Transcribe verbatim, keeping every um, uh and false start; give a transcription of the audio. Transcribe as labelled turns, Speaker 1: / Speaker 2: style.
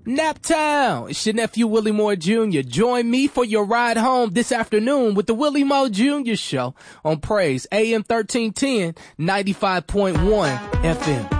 Speaker 1: Naptown, it's your nephew Willie Moore Junior Join me for your ride home this afternoon with the Willie Moore Junior Show on Praise A M thirteen ten, ninety-five point one F M.